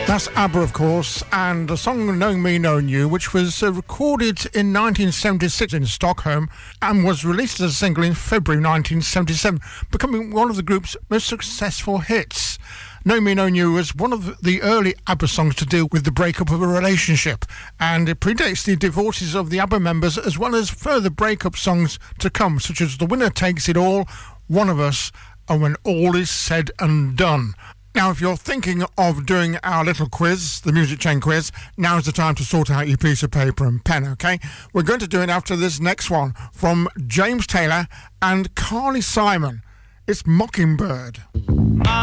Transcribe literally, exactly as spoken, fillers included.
That's ABBA, of course, and the song Knowing Me, Knowing You, which was uh, recorded in nineteen seventy-six in Stockholm and was released as a single in February nineteen seventy-seven, becoming one of the group's most successful hits. Knowing Me, Knowing You was one of the early ABBA songs to deal with the breakup of a relationship, and it predates the divorces of the ABBA members as well as further breakup songs to come, such as The Winner Takes It All, One of Us, and When All Is Said and Done. Now, if you're thinking of doing our little quiz, the Music Chain quiz, now's the time to sort out your piece of paper and pen, OK? We're going to do it after this next one from James Taylor and Carly Simon. It's Mockingbird.